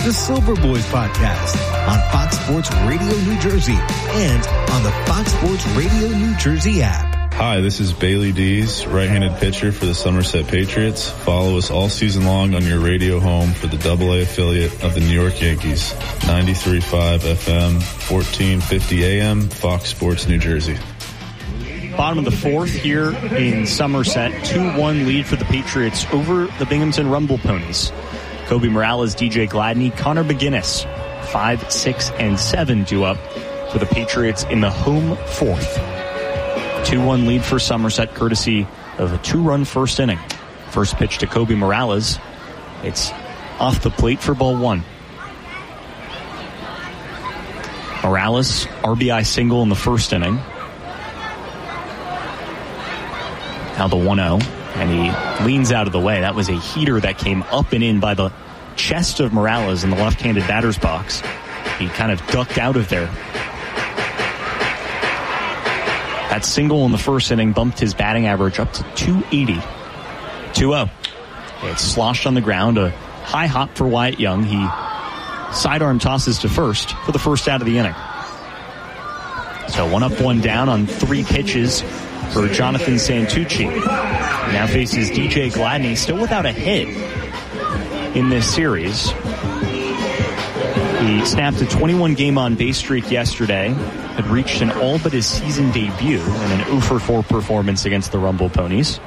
the Silver Boys podcast on Fox Sports Radio New Jersey and on the Fox Sports Radio New Jersey app. Hi, this is Bailey Dees, right-handed pitcher for the Somerset Patriots. Follow us all season long on your radio home for the AA affiliate of the New York Yankees. 93.5 FM, 1450 AM, Fox Sports New Jersey. Bottom of the fourth here in Somerset. 2-1 lead for the Patriots over the Binghamton Rumble Ponies. Kobe Morales, DJ Gladney, Connor McGinnis, 5, 6, and 7 due up for the Patriots in the home fourth. 2-1 lead for Somerset, courtesy of a 2-run first inning. First pitch to Kobe Morales. It's off the plate for ball one. Morales, RBI single in the first inning. Now the 1-0, and he leans out of the way. That was a heater that came up and in by the chest of Morales in the left-handed batter's box. He kind of ducked out of there. That single in the first inning bumped his batting average up to 280. 2-0. It's sloshed on the ground. A high hop for Wyatt Young. He sidearm tosses to first for the first out of the inning. So 1 up, 1 down on 3 pitches for Jonathan Santucci. He now faces DJ Gladney, still without a hit in this series. He snapped a 21-game on-base streak yesterday, had reached an all but his season debut in an 0-for-4 performance against the Rumble Ponies.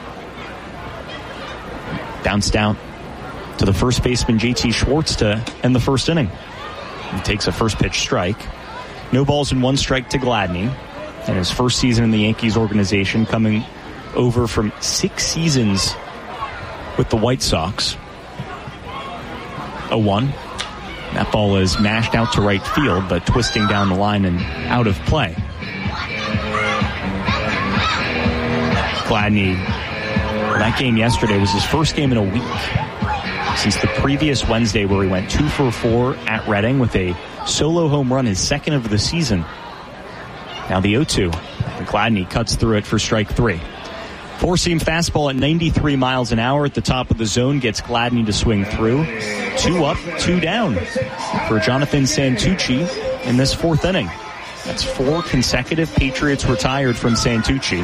Bounced out to the first baseman JT Schwartz to end the first inning. He takes a first pitch strike. No balls and 1 strike to Gladney. And his first season in the Yankees organization, coming over from 6 seasons with the White Sox. 0-1. That ball is mashed out to right field, but twisting down the line and out of play. Gladney, that game yesterday was his first game in a week since the previous Wednesday, where he went 2-for-4 at Reading with a solo home run, his second of the season. Now the 0-2. Gladney cuts through it for strike 3. Four-seam fastball at 93 miles an hour at the top of the zone gets Gladney to swing through. 2 up, 2 down for Jonathan Santucci in this fourth inning. That's 4 consecutive Patriots retired from Santucci.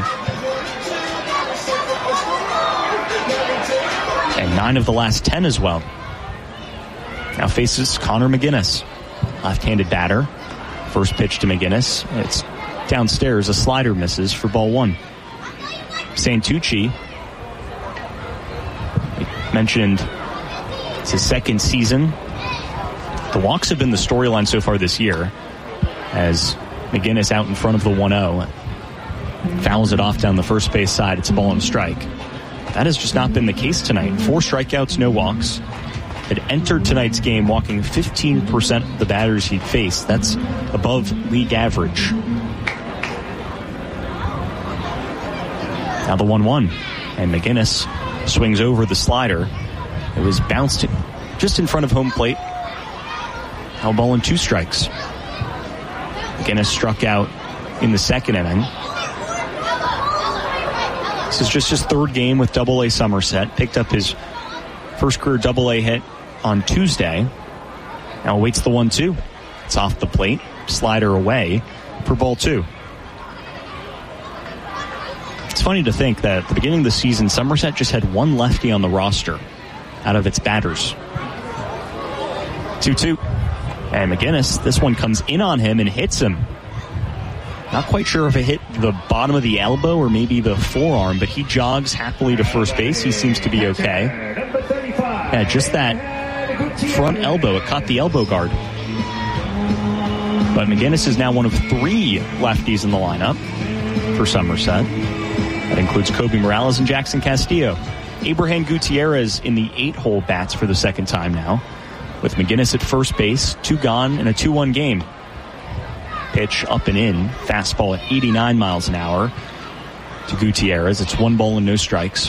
And 9 of the last 10 as well. Now faces Connor McGinnis, left-handed batter. First pitch to McGinnis. It's downstairs. A slider misses for ball 1. Santucci, mentioned it's his second season. The walks have been the storyline so far this year, as McGinnis out in front of the 1-0 fouls it off down the first base side. It's a ball and strike. That has just not been the case tonight. 4 strikeouts, no walks. Had entered tonight's game walking 15% of the batters he'd faced. That's above league average. Now the 1-1, and McGinnis swings over the slider. It was bounced just in front of home plate. Now ball and 2 strikes. McGinnis struck out in the second inning. This is just his 3rd game with AA Somerset. Picked up his first career AA hit on Tuesday. Now waits the 1-2. It's off the plate. Slider away for ball 2. It's funny to think that at the beginning of the season, Somerset just had 1 lefty on the roster out of its batters. 2-2. And McGinnis, this one comes in on him and hits him. Not quite sure if it hit the bottom of the elbow or maybe the forearm, but he jogs happily to first base. He seems to be okay. Yeah, just that front elbow. It caught the elbow guard. But McGinnis is now one of 3 lefties in the lineup for Somerset. That includes Kobe Morales and Jackson Castillo. Abraham Gutierrez in the 8-hole bats for the second time now, with McGinnis at first base, 2 gone in a 2-1 game. Pitch up and in, fastball at 89 miles an hour to Gutierrez. It's 1 ball and no strikes.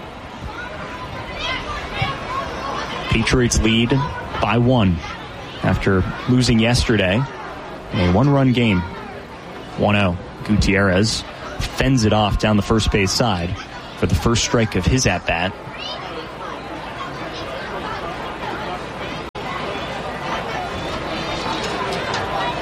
Patriots lead by 1 after losing yesterday in a 1-run game. 1-0. Gutierrez fends it off down the first base side for the first strike of his at-bat.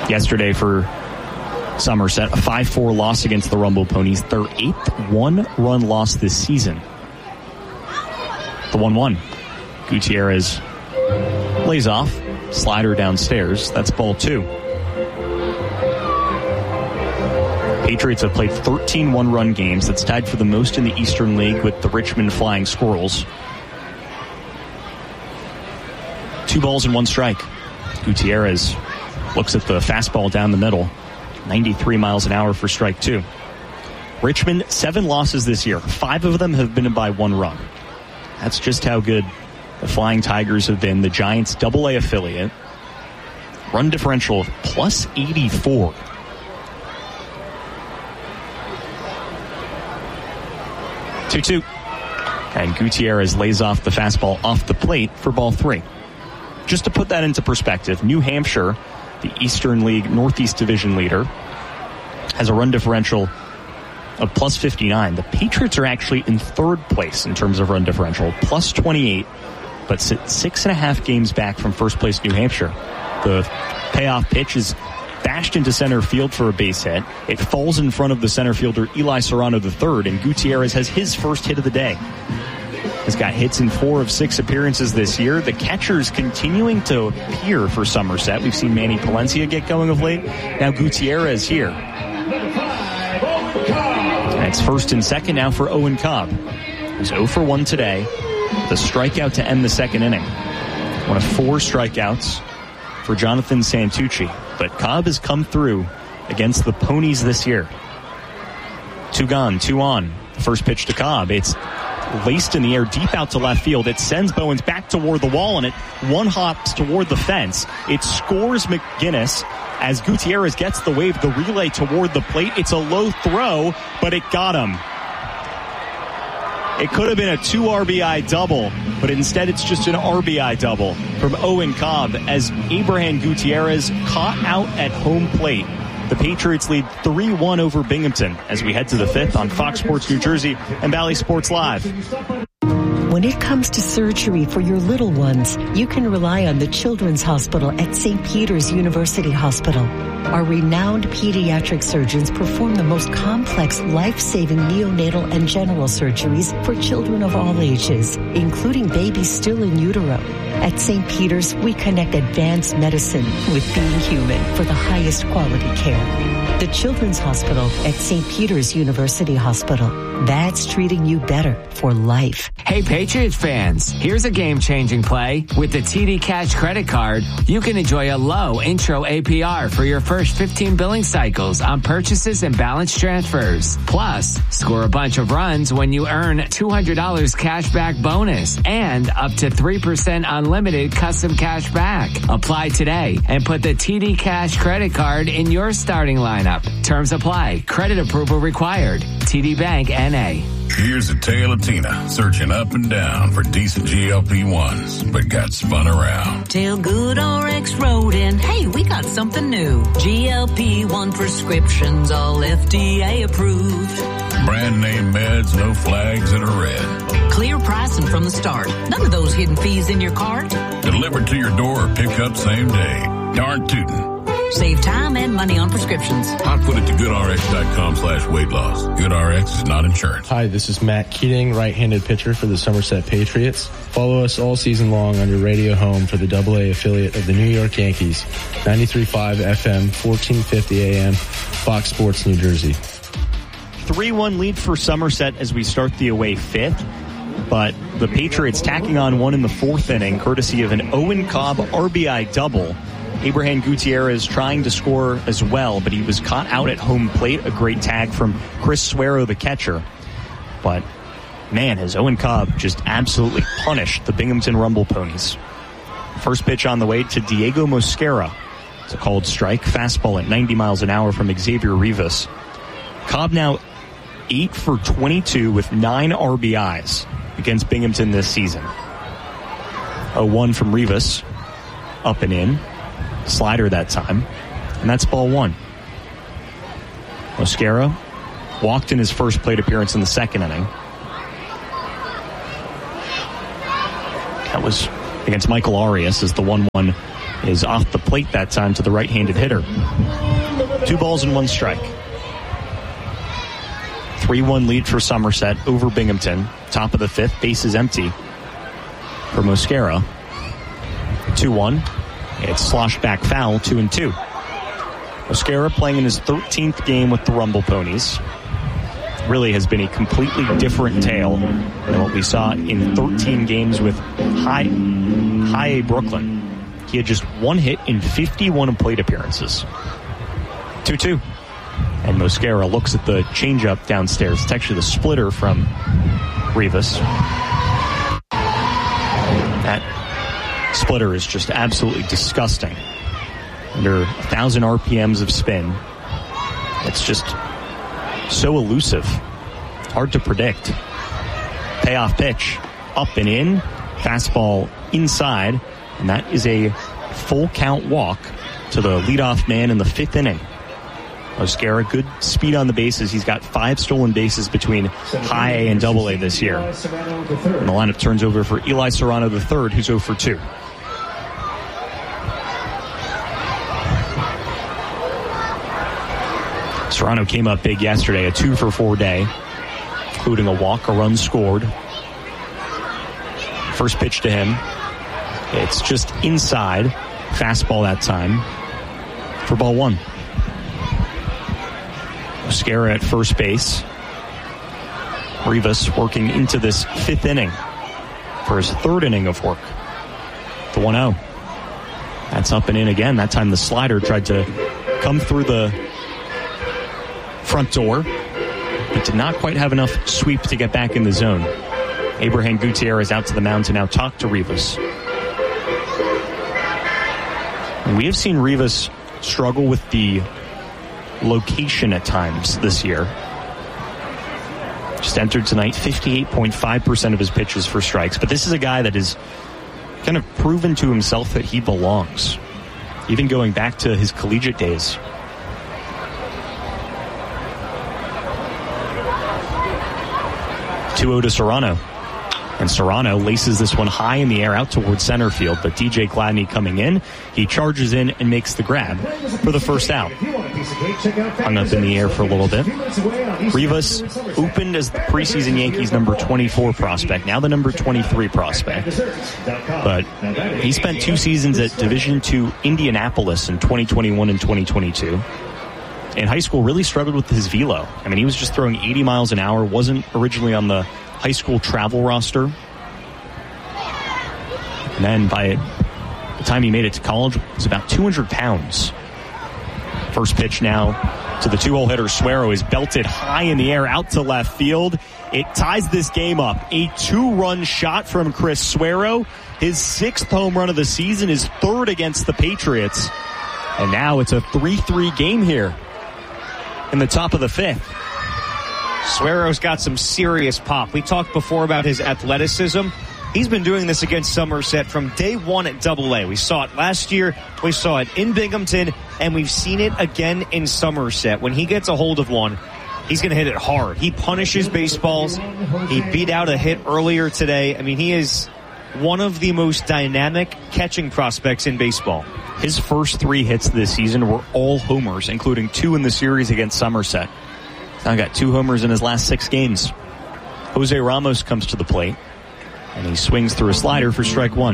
yesterday for Somerset. A 5-4 loss against the Rumble Ponies. Their 8th one-run loss this season. The 1-1. Gutierrez lays off. Slider downstairs. That's ball 2. Patriots have played 13 one-run games. That's tied for the most in the Eastern League with the Richmond Flying Squirrels. 2 balls and 1 strike. Gutierrez looks at the fastball down the middle. 93 miles an hour for strike 2. Richmond, 7 losses this year. 5 of them have been by 1 run. That's just how good the Flying Tigers have been. The Giants' AA affiliate. Run differential of plus 84. Two. And Gutierrez lays off the fastball off the plate for ball 3. Just to put that into perspective, New Hampshire, the Eastern League Northeast Division leader, has a run differential of plus 59. The Patriots are actually in 3rd place in terms of run differential, plus 28, but sit 6.5 games back from first place New Hampshire. The payoff pitch is bashed into center field for a base hit. It falls in front of the center fielder Eli Serrano III, and Gutierrez has his first hit of the day. Has got hits in 4 of 6 appearances this year. The catcher's continuing to appear for Somerset. We've seen Manny Palencia get going of late. Now Gutierrez here. And it's first and second now for Owen Cobb. He's 0 for 1 today. The strikeout to end the 2nd inning. One of 4 strikeouts for Jonathan Santucci. But Cobb has come through against the Ponies this year. 2 gone, 2 on. First pitch to Cobb. It's laced in the air deep out to left field. It sends Bowens back toward the wall, and it one hops toward the fence. It scores McGinnis as Gutierrez gets the wave, the relay toward the plate. It's a low throw, but it got him. It could have been a 2 RBI double, but instead it's just an RBI double from Owen Cobb as Abraham Gutierrez caught out at home plate. The Patriots lead 3-1 over Binghamton as we head to the 5th on Fox Sports New Jersey and Bally Sports Live. When it comes to surgery for your little ones, you can rely on the Children's Hospital at St. Peter's University Hospital. Our renowned pediatric surgeons perform the most complex, life-saving neonatal and general surgeries for children of all ages, including babies still in utero. At St. Peter's, we connect advanced medicine with being human for the highest quality care. The Children's Hospital at St. Peter's University Hospital. That's treating you better for life. Hey, Patriots fans, here's a game-changing play. With the TD Cash credit card, you can enjoy a low intro APR for your first 15 billing cycles on purchases and balance transfers. Plus, score a bunch of runs when you earn $200 cash back bonus and up to 3% unlimited custom cash back. Apply today and put the TD Cash credit card in your starting lineup. Terms apply. Credit approval required. TD Bank N.A. Here's a tale of Tina searching up and down for decent GLP-1s, but got spun around. Till GoodRx wrote in, hey, we got something new. GLP-1 prescriptions, all FDA approved. Brand name meds, no flags that are red. Clear pricing from the start. None of those hidden fees in your cart. Delivered to your door or pick up same day. Darn tootin'. Save time and money on prescriptions. Hot foot it to GoodRx.com/weight loss. GoodRx is not insurance. Hi, this is Matt Keating, right-handed pitcher for the Somerset Patriots. Follow us all season long on your radio home for the AA affiliate of the New York Yankees. 93.5 FM, 1450 AM, Fox Sports New Jersey. 3-1 lead for Somerset as we start the away 5th. But the Patriots tacking on one in the 4th inning, courtesy of an Owen Cobb RBI double. Abraham Gutierrez trying to score as well, but he was caught out at home plate. A great tag from Chris Suero, the catcher. But, man, has Owen Cobb just absolutely punished the Binghamton Rumble Ponies. First pitch on the way to Diego Mosquera. It's a called strike. Fastball at 90 miles an hour from Xavier Rivas. Cobb now 8 for 22 with 9 RBIs against Binghamton this season. 0-1 from Rivas. Up and in. Slider that time. And that's ball 1. Mosquera walked in his first plate appearance in the 2nd inning. That was against Michael Arias as the 1-1 is off the plate that time to the right-handed hitter. 2 balls and 1 strike. 3-1 lead for Somerset over Binghamton. Top of the 5th, bases empty for Mosquera. 2-1. It's sloshed back foul, 2-2. Mosquera playing in his 13th game with the Rumble Ponies. Really has been a completely different tale than what we saw in 13 games with High A Brooklyn. He had just 1 hit in 51 plate appearances. 2-2. And Mosquera looks at the changeup downstairs. It's actually the splitter from Rivas. That splitter is just absolutely disgusting. Under 1,000 RPMs of spin. It's just so elusive. Hard to predict. Payoff pitch. Up and in. Fastball inside. And that is a full count walk to the leadoff man in the 5th inning. Mosquera, good speed on the bases. He's got 5 stolen bases between High A and Double A this year. And the lineup turns over for Eli Serrano III, who's 0 for 2. Serrano came up big yesterday, a 2 for 4 day, including a walk, a run scored. First pitch to him. It's just inside. Fastball that time for ball 1. Mosquera at first base. Rivas working into this 5th inning for his 3rd inning of work. The 1-0. That's up and in again. That time the slider tried to come through the front door, but did not quite have enough sweep to get back in the zone. Abraham Gutierrez out to the mound to now talk to Rivas. And we have seen Rivas struggle with the location at times this year. Just entered tonight 58.5% of his pitches for strikes, but this is a guy that is kind of proven to himself that he belongs, even going back to his collegiate days. 2-0 to Serrano. And Serrano laces this one high in the air out towards center field, but DJ Gladney coming in, he charges in and makes the grab for the first out. Hung up in the air for a little bit. Rivas opened as the preseason Yankees number 24 prospect, now the number 23 prospect. But he spent 2 seasons at Division II Indianapolis in 2021 and 2022. In high school, really struggled with his velo. I mean, he was just throwing 80 miles an hour, wasn't originally on the high school travel roster. And then by the time he made it to college, it was about 200 pounds. First pitch now to the 2-hole hitter. Suero is belted high in the air out to left field. It ties this game up. A 2-run shot from Chris Suero. His 6th home run of the season, his 3rd against the Patriots. And now it's a 3-3 game here in the top of the 5th. Suero's got some serious pop. We talked before about his athleticism. He's been doing this against Somerset from day 1 at Double-A. We saw it last year, we saw it in Binghamton, and we've seen it again in Somerset. When he gets a hold of one, he's going to hit it hard. He punishes baseballs. He beat out a hit earlier today. I mean, he is one of the most dynamic catching prospects in baseball. His first 3 hits this season were all homers, including 2 in the series against Somerset. Now got 2 homers in his last 6 games. Jose Ramos comes to the plate, and he swings through a slider for strike 1.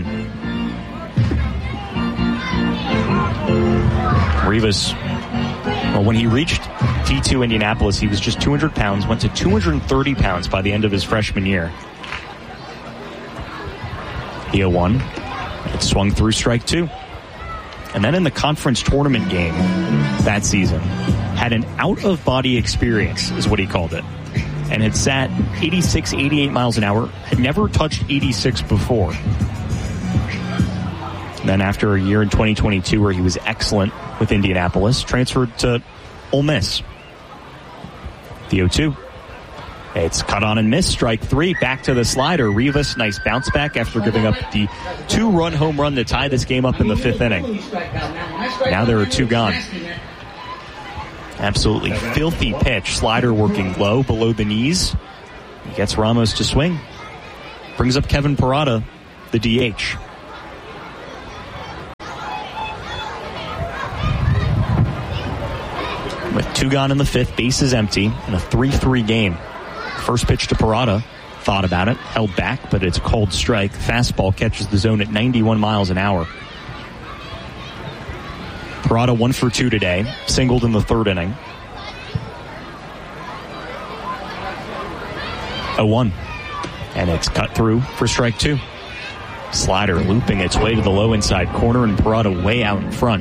Rivas, well, when he reached D2 Indianapolis, he was just 200 pounds, went to 230 pounds by the end of his freshman year. The 0-1. It swung through strike 2. And then in the conference tournament game that season, had an out-of-body experience, is what he called it, and had sat 86, 88 miles an hour, had never touched 86 before. And then after a year in 2022 where he was excellent with Indianapolis, transferred to Ole Miss. The 0-2. It's cut on and miss, strike 3, back to the slider. Rivas, nice bounce back after giving up the 2-run home run to tie this game up in the 5th inning. Now there are 2 gone. Absolutely filthy pitch. Slider working low, below the knees. He gets Ramos to swing. Brings up Kevin Parada, the DH. With 2 gone in the 5th, bases empty, and a 3-3 game. First pitch to Parada. Thought about it, held back, but it's a cold strike. Fastball catches the zone at 91 miles an hour. Parada 1 for 2 today, singled in the 3rd inning. 0-1, and it's cut through for strike 2. Slider looping its way to the low inside corner, and Parada way out in front.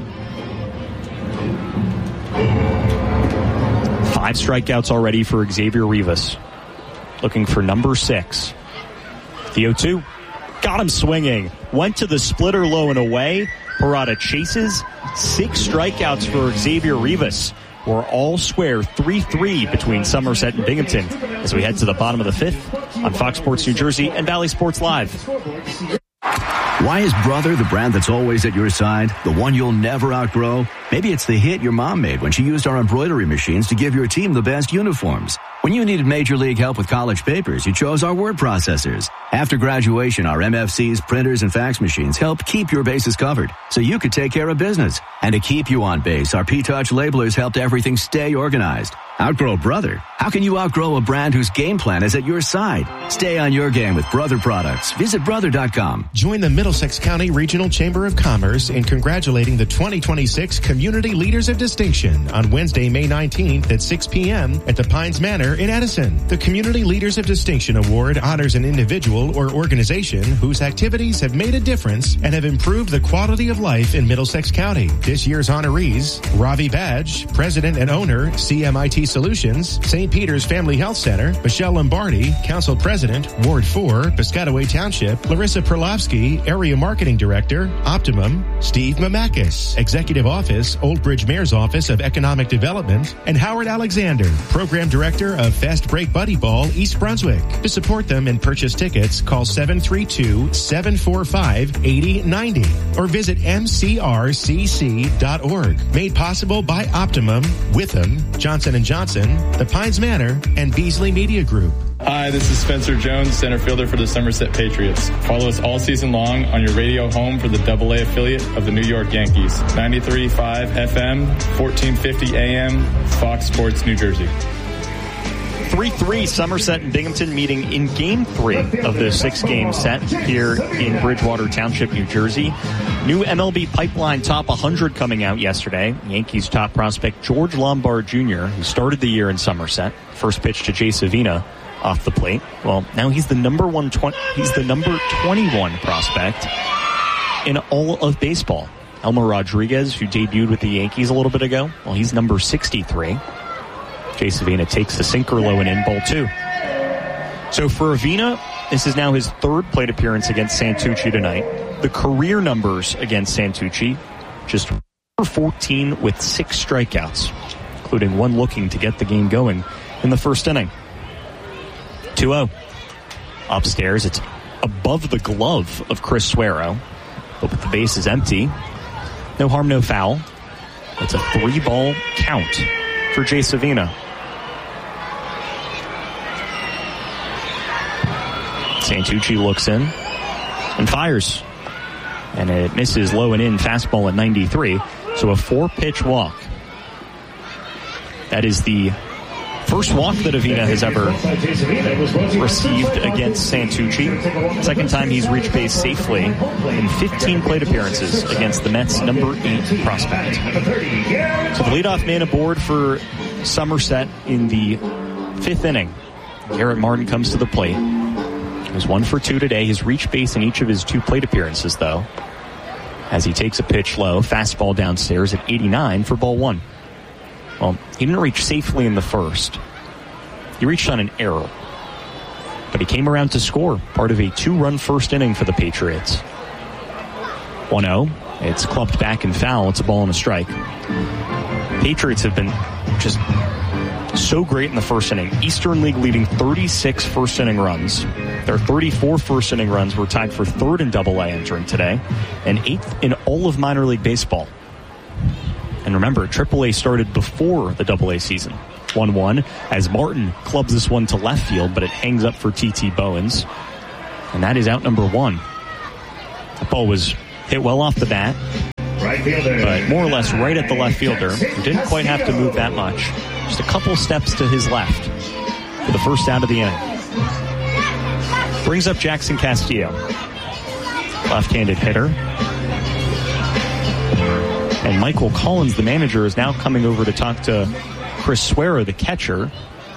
5 strikeouts already for Xavier Rivas. Looking for number 6. The 0-2. Got him swinging. Went to the splitter low and away. Parada chases. 6 strikeouts for Xavier Rivas. We're all square 3-3 between Somerset and Binghamton as we head to the bottom of the 5th on Fox Sports New Jersey and Valley Sports Live. Why is Brother the brand that's always at your side? The one you'll never outgrow? Maybe it's the hit your mom made when she used our embroidery machines to give your team the best uniforms. When you needed Major League help with college papers, you chose our word processors. After graduation, our MFCs, printers, and fax machines helped keep your bases covered so you could take care of business. And to keep you on base, our P-Touch labelers helped everything stay organized. Outgrow Brother? How can you outgrow a brand whose game plan is at your side? Stay on your game with Brother products. Visit Brother.com. Join the Middlesex County Regional Chamber of Commerce in congratulating the 2026 Community Leaders of Distinction on Wednesday, May 19th at 6 p.m. at the Pines Manor in Edison. The Community Leaders of Distinction Award honors an individual or organization whose activities have made a difference and have improved the quality of life in Middlesex County. This year's honorees: Ravi Badge, President and Owner, CMIT Solutions, St. Peter's Family Health Center; Michelle Lombardi, Council President, Ward 4, Piscataway Township; Larissa Perlovsky, Area Marketing Director, Optimum; Steve Mamakis, Executive Office, Old Bridge Mayor's Office of Economic Development; and Howard Alexander, Program Director of Fast Break Buddy Ball, East Brunswick. To support them and purchase tickets, call 732-745-8090 or visit mcrcc.org. Made possible by Optimum, Witham, Johnson & Johnson, the Pines Manor, and Beasley Media Group. Hi, this is Spencer Jones, center fielder for the Somerset Patriots. Follow us all season long on your radio home for the AA affiliate of the New York Yankees. 93.5 FM, 1450 AM, Fox Sports New Jersey. 3-3, Somerset and Binghamton meeting in Game 3 of the 6-game set here in Bridgewater Township, New Jersey. New MLB Pipeline Top 100 coming out yesterday. Yankees top prospect George Lombard Jr., who started the year in Somerset. First pitch to Jay Savina off the plate. Well, now he's the number 21 prospect in all of baseball. Elmer Rodriguez, who debuted with the Yankees a little bit ago, well, he's number 63. Jay Savina takes the sinker low and in, ball 2. So for Avina, this is now his 3rd plate appearance against Santucci tonight. The career numbers against Santucci, just 14 with 6 strikeouts, including one looking to get the game going in the first inning. 2-0. Upstairs, it's above the glove of Chris Suero, but with the bases empty, no harm, no foul. It's a 3-ball count for Jay Savina. Santucci looks in and fires. And it misses low and in, fastball at 93. So a 4-pitch walk. That is the first walk that Avina has ever received against Santucci. Second time he's reached base safely in 15 plate appearances against the Mets' number 8 prospect. So the leadoff man aboard for Somerset in the 5th inning. Garrett Martin comes to the plate. He's 1 for 2 today. He's reached base in each of his 2 plate appearances, though, as he takes a pitch low, fastball downstairs at 89 for ball 1. Well, he didn't reach safely in the first. He reached on an error, but he came around to score, part of a 2-run first inning for the Patriots. 1-0. It's clubbed back and foul. It's a ball and a strike. Patriots have been just so great in the first inning. Eastern League leading 36 first inning runs. Their 34 first inning runs were tied for 3rd in AA entering today and 8th in all of minor league baseball. And remember, AAA started before the AA season. 1-1 as Martin clubs this one to left field, but it hangs up for T.T. Bowens. And that is out number 1. The ball was hit well off the bat. but more or less right at the left fielder. Didn't quite have to move that much. Just a couple steps to his left for the first out of the inning. Brings up Jackson Castillo. Left-handed hitter. And Michael Collins, the manager, is now coming over to talk to Chris Suero, the catcher.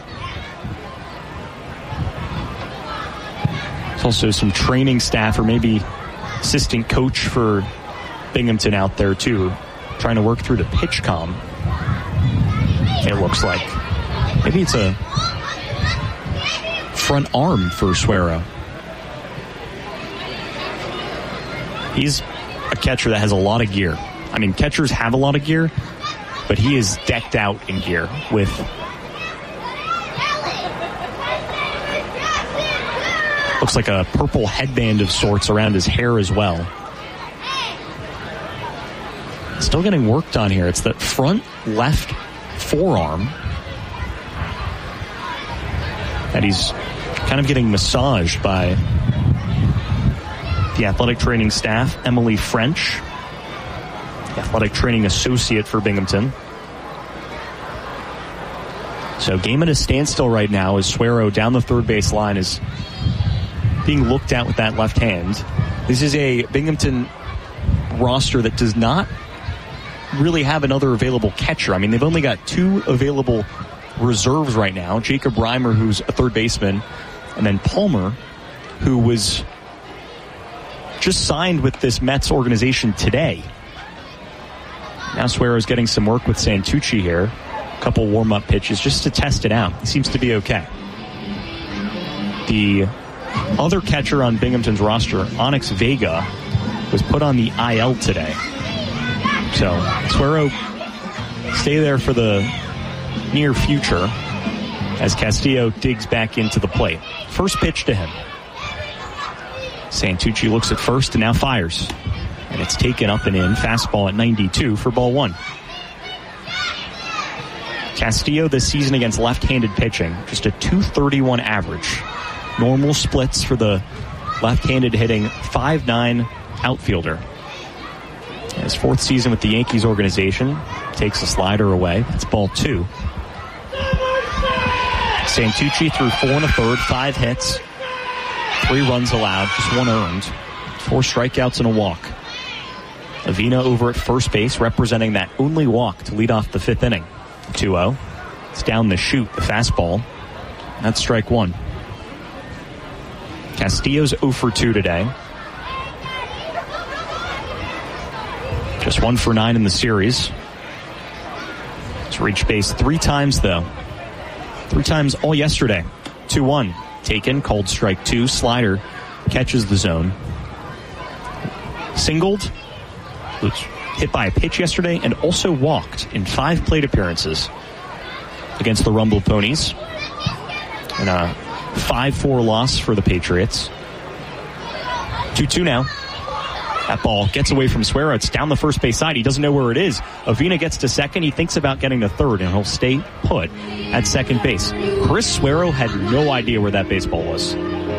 There's also some training staff or maybe assistant coach for Binghamton out there too, trying to work through the pitch comm. It looks like maybe it's a front arm for Suero. He's a catcher that has a lot of gear. I mean, catchers have a lot of gear, but he is decked out in gear with looks like a purple headband of sorts around his hair as well. Still getting worked on here. It's the front left forearm that he's kind of getting massaged by the athletic training staff, Emily French, the athletic training associate for Binghamton. So game at a standstill right now as Suero down the third base line is being looked at with that left hand. This is a Binghamton roster that does not really have another available catcher. I mean, they've only got two available reserves right now. Jacob Reimer, who's a third baseman, and then Palmer, who was just signed with this Mets organization today. Now Suero's getting some work with Santucci here. A couple warm-up pitches just to test it out. He seems to be okay. The other catcher on Binghamton's roster, Onyx Vega, was put on the IL today. So Suero stay there for the near future as Castillo digs back into the plate. First pitch to him. Santucci looks at first and now fires. And it's taken up and in. Fastball at 92 for ball one. Castillo this season against left-handed pitching, just a .231 average. Normal splits for the left-handed hitting 5'9" outfielder. His fourth season with the Yankees organization. Takes a slider away. That's ball two. Santucci threw 4 1/3, 5 hits, 3 runs allowed, just 1 earned, 4 strikeouts and a walk. Avina over at first base, representing that only walk to lead off the 5th inning. 2-0. It's down the chute, the fastball. That's strike 1. Castillo's 0 for 2 today. Just 1 for 9 in the series. He's reached base 3 times, though. 3 times all yesterday. 2-1. Taken, called strike 2. Slider catches the zone. Singled. Was hit by a pitch yesterday and also walked in 5 plate appearances against the Rumble Ponies. And a 5-4 loss for the Patriots. 2-2 now. That ball gets away from Suero. It's down the first base side. He doesn't know where it is. Avina gets to second. He thinks about getting to third, and he'll stay put at second base. Chris Suero had no idea where that baseball was.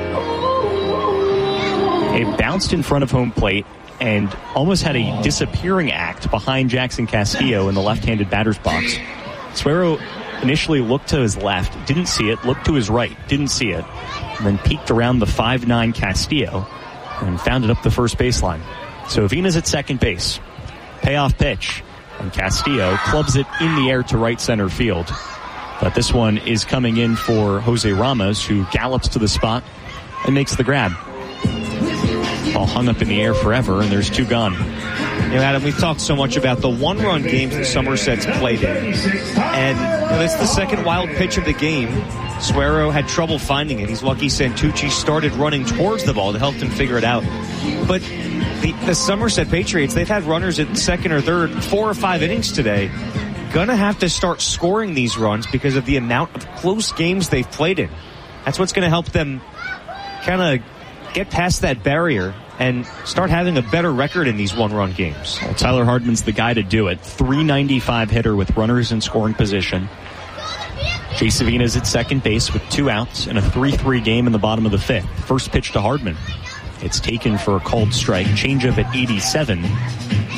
It bounced in front of home plate and almost had a disappearing act behind Jackson Castillo in the left-handed batter's box. Suero initially looked to his left, didn't see it, looked to his right, didn't see it, and then peeked around the 5'9" Castillo and found it up the first baseline. So Avina's at second base. Payoff pitch. And Castillo clubs it in the air to right center field. But this one is coming in for Jose Ramos, who gallops to the spot and makes the grab. Ball hung up in the air forever, and there's 2 gone. You know, Adam, we've talked so much about the one-run games that Somerset's played in. And that's the second wild pitch of the game. Suero had trouble finding it. He's lucky Santucci started running towards the ball to help him figure it out. But the Somerset Patriots, they've had runners at second or third 4 or 5 innings today. Gonna have to start scoring these runs because of the amount of close games they've played in. That's what's going to help them kind of get past that barrier and start having a better record in these one-run games. Well, Tyler Hardman's the guy to do it. .395 hitter with runners in scoring position. Jace Avina's at second base with 2 outs in a 3-3 game in the bottom of the 5th. First pitch to Hardman. It's taken for a called strike. Changeup at 87